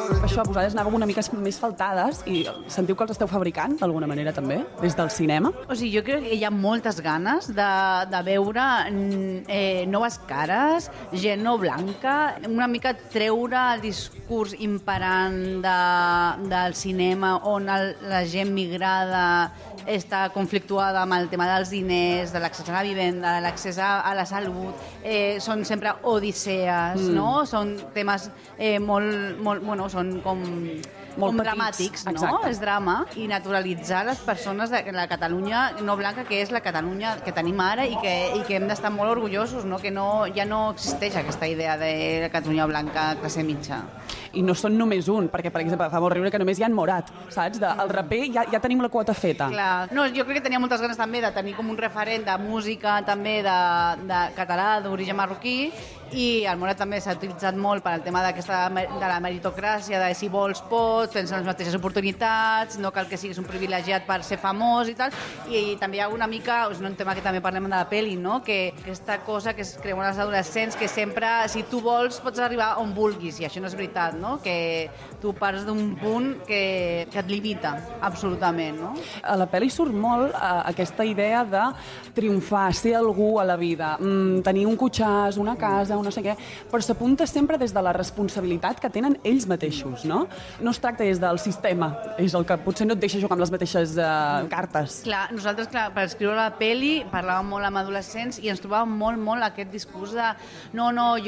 Per això, vosaltres anàveu una mica més faltades i sentiu que els esteu fabricant d'alguna manera també, des del cinema? O sigui, jo crec que hi ha moltes ganes de veure noves cares, gent no blanca, una mica treure el discurs imperant del cinema on la gent migrada està conflictuada amb el tema dels diners, de l'accés a la vivenda, de l'accés a la salut. Són sempre odissees, no? Són temes molt són com dramàtics, no? Exacte. És drama, i naturalitzar les persones de la Catalunya no blanca, que és la Catalunya que tenim ara i que hem d'estar molt orgullosos, no? Que ja no existeix aquesta idea de la Catalunya blanca classe mitja. I no són només un, perquè, per exemple, fa molt riure que només hi ha en Morat, saps? El raper ja tenim la quota feta. Clar. No, jo crec que tenia moltes ganes també de tenir com un referent de música també de català, d'origen marroquí, i el Morat també s'ha utilitzat molt per al tema de la meritocràcia, de si vols pots, tens les mateixes oportunitats, no cal que siguis un privilegiat per ser famós i tal, i també hi ha una mica, és un tema que també parlem de la pel·li, no? Que aquesta cosa que es creuen els adolescents, que sempre, si tu vols, pots arribar on vulguis, i això no és veritat, no? Que tu parts d'un punt que et limita, absolutament, no? A la pel·li surt molt aquesta idea de triomfar, ser algú a la vida, tenir un cotxàs, una casa, no sé què, però s'apunta sempre des de la responsabilitat que tenen ells mateixos, no? No es tracta des del sistema, és el que potser no et deixa jugar amb les mateixes cartes. Clar, nosaltres, per escriure la peli parlàvem molt amb adolescents i ens trobàvem molt aquest discurs de no,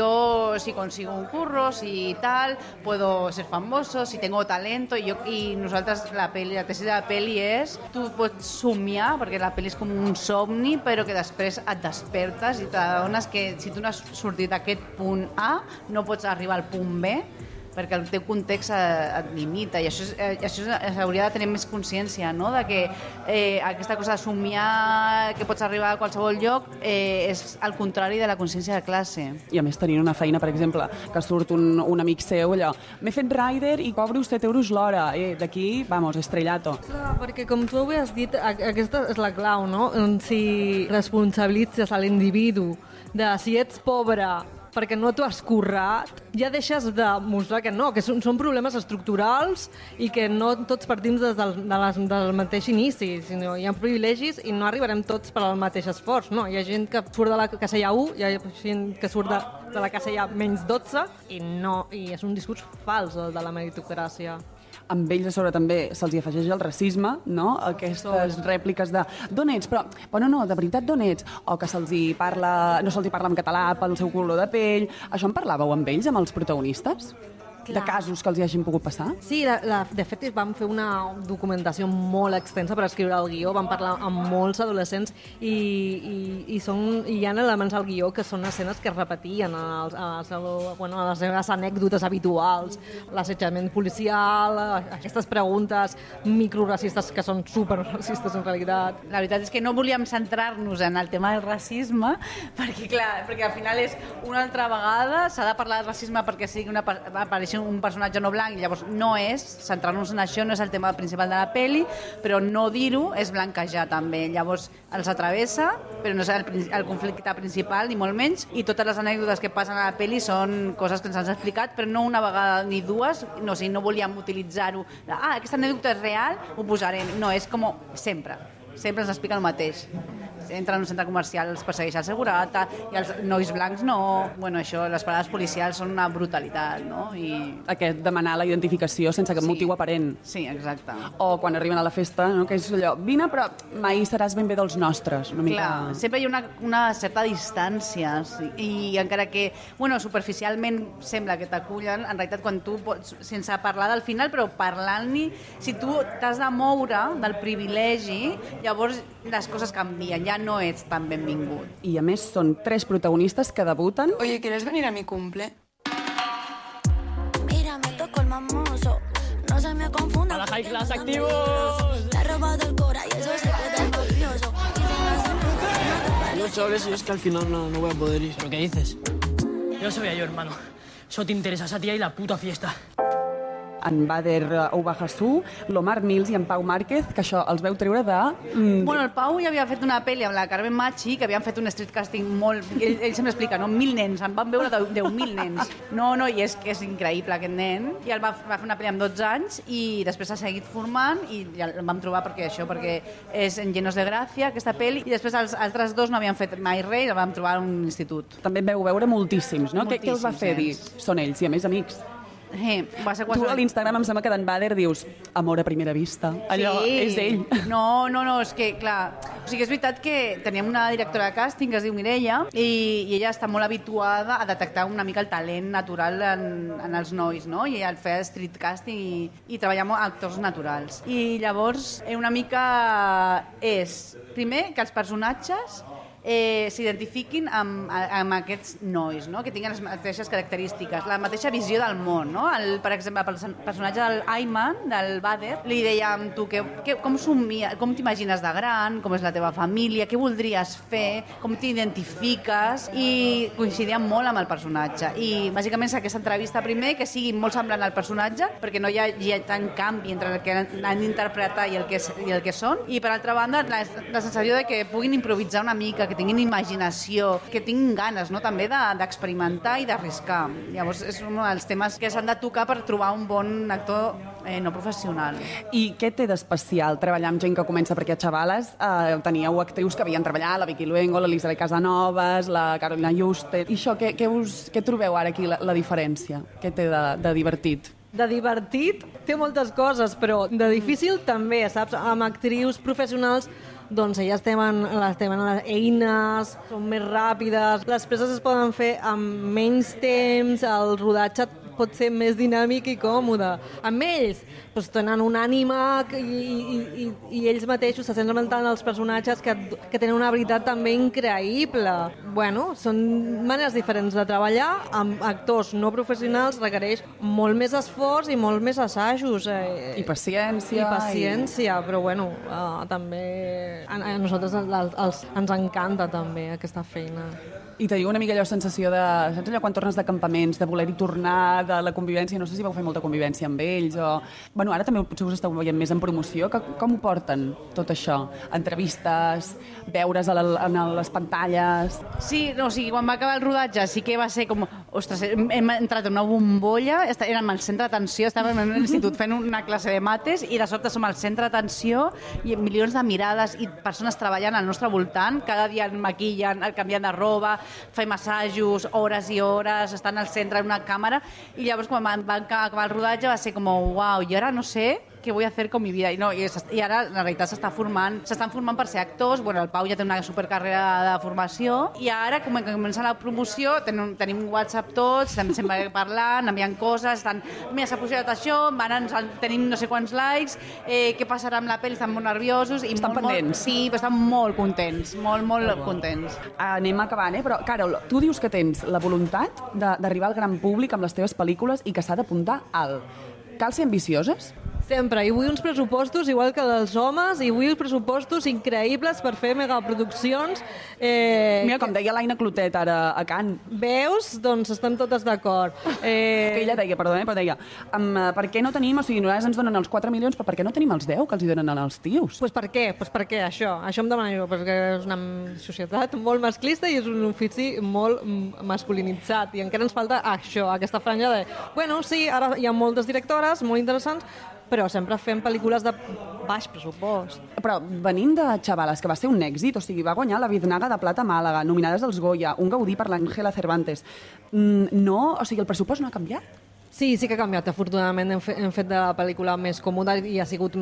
yo si consigo un curro, si tal, puedo ser famoso, si tengo talento, i nosaltres, la tesi de la peli és, tu pots somiar, perquè la peli és com un somni, però que després et despertes i t'adones que si tu no has sortit d'aquest punt A, no pots arribar al punt B, perquè el teu context et limita, i això s'hauria de tenir més consciència, no? De que aquesta cosa de somiar que pots arribar a qualsevol lloc és el contrari de la consciència de classe. I a més tenint una feina, per exemple, que surt un amic seu allò, m'he fet rider i cobro 7 euros l'hora, d'aquí, vamos, estrellato. Clar, perquè com tu avui has dit, aquesta és la clau, no? Si responsabilitzes a l'individu de si ets pobre perquè no t'ho has currat, ja deixes de mostrar que no, que són problemes estructurals i que no tots partim del mateix inici, sinó hi ha privilegis i no arribarem tots per al mateix esforç. No, hi ha gent que surt de la casella 1, hi ha gent que surt de la casella menys 12 i és un discurs fals, el de la meritocràcia. Amb ells a sobre també se'ls afegeix el racisme, no? Aquestes rèpliques de d'on ets? Però no, de veritat d'on ets? O que no se'ls parla en català pel seu color de pell. Això en parlàveu amb ells, amb els protagonistes? Clar. De casos que els hi hagin pogut passar? Sí, de fet vam fer una documentació molt extensa per escriure el guió, vam parlar amb molts adolescents i hi ha elements al guió que són escenes que es repetien a les seves anècdotes habituals, l'assetjament policial, aquestes preguntes microracistes que són superracistes en realitat. La veritat és que no volíem centrar-nos en el tema del racisme perquè al final és una altra vegada, s'ha de parlar de racisme perquè sigui apareixi un personatge no blanc, i llavors no és centrar-nos en això, no és el tema principal de la peli, però no dir-ho és blanquejar també, llavors els atravessa, però no és el conflicte principal ni molt menys, i totes les anècdotes que passen a la peli són coses que ens han explicat, però no una vegada ni dues, no volíem utilitzar-ho, aquesta anècdota és real, ho posarem, no, és com sempre ens explica el mateix. Entren en un centre comercial, els persegueix el segurata, i els nois blancs no. Bueno, això, les parades policials són una brutalitat, no? Aquest demanar la identificació sense cap motiu aparent. Sí, exacte. O quan arriben a la festa, no? Que és allò, vine, però mai seràs ben bé dels nostres. Una mica... Clar, sempre hi ha una certa distància, sí. I encara que, superficialment sembla que t'acullen, en realitat quan tu pots, sense parlar del final, però parlant-hi, si tu t'has de moure del privilegi, llavors les coses canvien, ja no ets tan benvingut. I a més són 3 protagonistes que debuten. Oye, ¿quieres venir a mi cumple? Mira, me tocó el mamoso. No se me confunda. ¡Hola, High Class activos! Te ha robado el cora y eso se queda el mafioso. No sabes, yo es que al final no voy a poder ir. ¿Pero qué dices? Yo sabía yo, hermano. Eso te interesa a ti y la puta fiesta. en Bader Oubahassou, l'Omar Mills i en Pau Márquez, que això els veu treure de... Bueno, el Pau ja havia fet una pel·li amb la Carmen Machi, que havien fet un street casting molt... Ell sempre explica, no? 1.000 nens, en van veure 10.000 nens. No, i és que és increïble aquest nen. I el va fer una pel·li amb 12 anys i després s'ha seguit formant i ja el vam trobar perquè és en Llenos de Gràcia, aquesta pel·li, i després els altres dos no havien fet mai res i el vam trobar a un institut. També veu veure moltíssims, no? Què els va fer dir? Són ells, i a més amics. Va ser Tu a l'Instagram em sembla que d'en Bader dius amor a primera vista. Allò és ell. No, és que, clar, o sigui, és veritat que teníem una directora de càsting que es diu Mireia i ella està molt habituada a detectar una mica el talent natural en els nois, no? I ella feia street casting i treballar amb actors naturals. I llavors una mica és, primer, que els personatges s'identifiquin amb aquests nois, no? Que tinguin les mateixes característiques, la mateixa visió del món, no? Per exemple, el personatge del Ayman, del Bader, li dèiem tu com t'imagines de gran, com és la teva família, què voldries fer, com t'identifiques, i coincidíem molt amb el personatge. I bàsicament és aquesta entrevista primer, que sigui molt semblant al personatge, perquè no hi ha tant canvi entre el que han d'interpretar i el que són, i per altra banda la sensació de que puguin improvisar una mica, que tinguin imaginació, que tinguin ganes, no? També d'experimentar i d'arriscar. Llavors és un dels temes que s'han de tocar per trobar un bon actor no professional. I què té d'especial treballar amb gent que comença? Perquè a Xavales teníeu actrius que havien treballat, la Vicky Luengo, l'Elisabet Casanovas, la Carolina Juste. I això, què trobeu ara aquí, la diferència? Què té de divertit? De divertit té moltes coses, però de difícil també, saps? Amb actrius professionals doncs elles tenen les eines, són més ràpides, les preses es poden fer amb menys temps, el rodatge pot ser més dinàmic i còmode. Amb ells doncs, tenen una ànima i ells mateixos se centren tant els personatges que tenen una veritat també increïble. Bueno, són maneres diferents de treballar. Amb actors no professionals requereix molt més esforç i molt més assajos. I paciència. Però bueno, també a nosaltres ens encanta també aquesta feina. I teniu una mica allò sensació de... Saps allò quan tornes de campaments, de voler-hi tornar, de la convivència? No sé si vau fer molta convivència amb ells o... Bueno, ara també potser us esteu veient més en promoció. Com ho porten, tot això? Entrevistes, veure's en les pantalles... Sí, o sigui, quan va acabar el rodatge sí que va ser com... Ostres, hem entrat en una bombolla, érem al centre d'atenció, estàvem en un institut fent una classe de mates i de sobte som al centre d'atenció i milions de mirades i persones treballant al nostre voltant, cada dia ens maquillen, canviant de roba, fem assajos, hores i hores, estan al centre en una càmera, i llavors quan van acabar el rodatge va ser com, uau, i ara no sé què vull fer con mi vida. I ara, la realitat, s'estan formant per ser actors. Bueno, el Pau ja té una supercarrera de formació i ara, com que comença la promoció, tenim WhatsApp tots, estem sempre parlant, enviant coses, mira, s'ha posat això, tenim no sé quants likes, què passarà amb la pel·li, estan molt nerviosos. Estan pendents. Sí, però estan molt contents, molt contents. Anem acabant, però, Carol, tu dius que tens la voluntat d'arribar al gran públic amb les teves pel·lícules i que s'ha d'apuntar alt. Cal ser ambicioses? Sempre, i vull uns pressupostos igual que dels homes, i vull uns pressupostos increïbles per fer megaproduccions. Mira, com deia l'Aina Clotet ara a Cannes. Veus? Doncs estem totes d'acord. Que ella deia, però deia, per què no tenim, o sigui, nosaltres ens donen els 4 milions, però per què no tenim els 10 que els hi donen als tios? Pues per què? Pues per què això? Això em demano jo, perquè és una societat molt masclista i és un ofici molt masculinitzat, i encara ens falta això, aquesta franja de... Bueno, sí, ara hi ha moltes directores molt interessants, però sempre fem pel·lícules de baix pressupost. Però venint de Xavales, que va ser un èxit, o sigui, va guanyar la Biznaga de Plata a Màlaga, nominades als Goya, un Gaudí per l'Àngela Cervantes. No, o sigui, el pressupost no ha canviat? Sí que ha canviat. Afortunadament hem fet de la pel·lícula més còmoda i ha sigut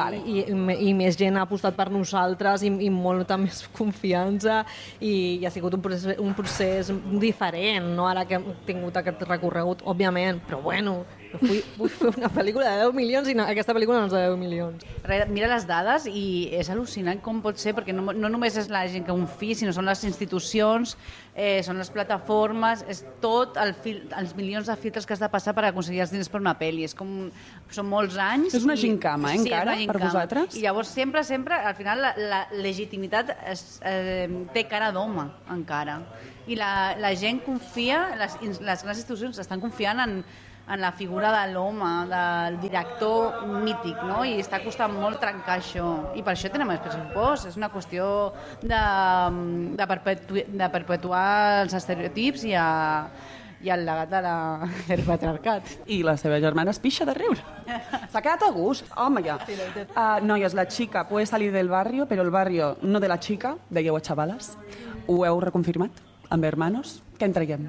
i més gent ha apostat per nosaltres i molta més confiança i ha sigut un procés diferent, no? Ara que hem tingut aquest recorregut, òbviament, però bueno, vull fer una pel·lícula de 10 milions i aquesta pel·lícula no és de 10 milions. Mira les dades i és al·lucinant com pot ser, perquè no només és la gent que confia, sinó són les institucions, són les plataformes, és tot els milions de filtres que has de passar per aconseguir els diners per una pel·li. Són molts anys. És una gincama, encara, per vosaltres? I llavors sempre, al final, la legitimitat té cara d'home, encara. I la gent confia, les grans institucions estan confiant en en la figura de l'home, del director mític, no? I està costant molt trencar això. I per això tenim més pressupost. És una qüestió de perpetuar els estereotips i el legat del patriarcat. I la seva germana es pixa de riure. S'ha quedat a gust. Home, ja. Noies, la chica puede salir del barrio, pero el barrio no de la chica, dèieu a xavales. Ho heu reconfirmat? Amb hermanos? Què en traiem?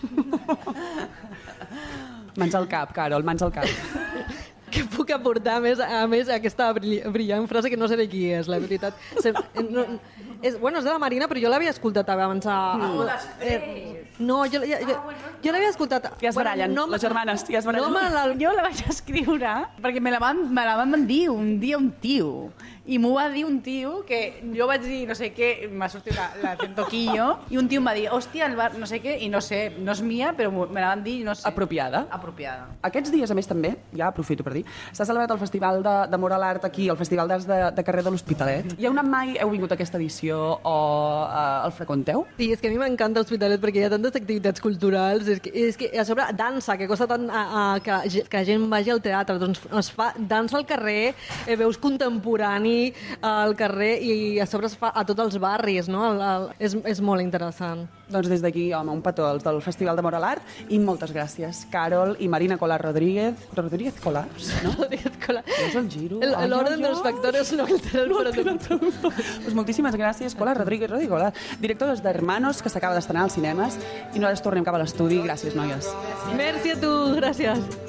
Mans al cap, Carol, mans al cap. Que puc aportar a més aquesta brillant frase que no sé de qui és, la veritat. És de la Marina, però jo l'havia escoltat abans. No, jo l'havia escoltat... Ja es barallen, les germanes, ja es barallen. Jo la vaig escriure perquè me la van dir un dia un tio. I m'ho va dir un tio que jo vaig dir no sé què, m'ha sortit la tentoquillo, i un tio em va dir, hòstia, el bar, no sé què, i no sé, no és mia, però me la van dir, no sé. Apropiada. Apropiada. Aquests dies, a més, també, ja aprofito per dir, s'ha celebrat el Festival de Moral Art aquí, el Festival d'Arts de carrer de l'Hospitalet. Hi ha una mai, heu vingut a aquesta edició o el freqüenteu? Sí, és que a mi m'encanta l'Hospitalet perquè hi ha tantes activitats culturals, és que a sobre dansa, que costa tant que gent vagi al teatre, doncs es fa dansa al carrer, veus contemporani al carrer i a sobre es fa a tots els barris, no? És molt interessant. Doncs des d'aquí, home, un petó als del Festival de Moral Art i moltes gràcies, Carol i Marina Colar Rodríguez. Rodríguez Colars, no? Rodríguez Colars. És el giro. L'orden dels factores no altera el producte. Pues moltíssimes gràcies, Colar Rodríguez, directores d'Hermanos, que s'acaba d'estrenar als cinemes, i nosaltres tornem cap a l'estudi. Gràcies, noies. Merci a tu, gràcies.